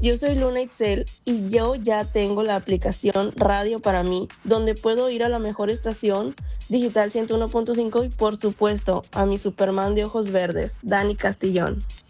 Yo soy Luna Itzel y yo ya tengo la aplicación Radio para mí, donde puedo ir a la mejor estación Digital 101.5 y por supuesto a mi Superman de ojos verdes, Dani Castillón.